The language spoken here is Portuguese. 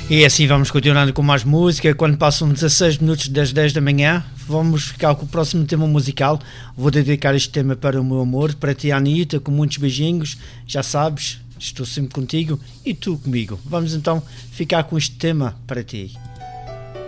E assim vamos continuando com mais música. Quando passam 16 minutos das 10 da manhã, vamos ficar com o próximo tema musical. Vou dedicar este tema para o meu amor, para ti, Anitta, com muitos beijinhos. Já sabes, estou sempre contigo e tu comigo. Vamos então ficar com este tema para ti.